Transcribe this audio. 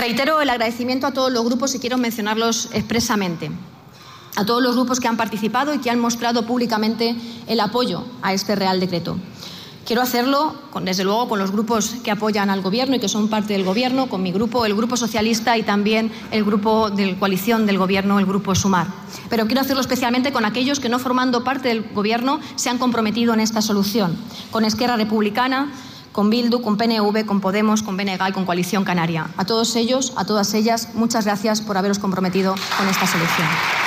Reitero el agradecimiento a todos los grupos y quiero mencionarlos expresamente. A todos los grupos que han participado y que han mostrado públicamente el apoyo a este Real Decreto. Quiero hacerlo, desde luego, con los grupos que apoyan al Gobierno y que son parte del Gobierno, con mi grupo, el Grupo Socialista y también el grupo de coalición del Gobierno, el Grupo Sumar. Pero quiero hacerlo especialmente con aquellos que, no formando parte del Gobierno, se han comprometido en esta solución, con Esquerra Republicana, con Bildu, con PNV, con Podemos, con BNG y con Coalición Canaria. A todos ellos, a todas ellas, muchas gracias por haberos comprometido con esta solución.